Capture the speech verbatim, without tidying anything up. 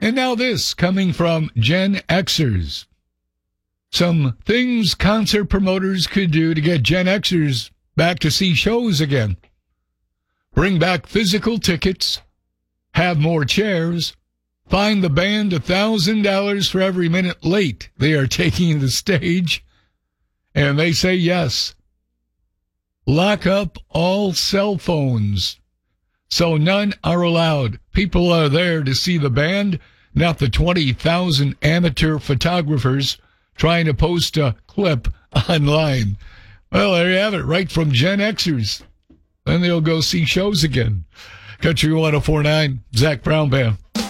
And now this coming from Gen Xers. Some things concert promoters could do to get Gen Xers back to see shows again. Bring back physical tickets, have more chairs, fine the band one thousand dollars for every minute late they are taking the stage, and they say yes. Lock up all cell phones so none are allowed. People are there to see the band, not the twenty thousand amateur photographers trying to post a clip online. Well, there you have it, right from Gen Xers. Then they'll go see shows again. Country one oh four point nine, Zach Brown Band.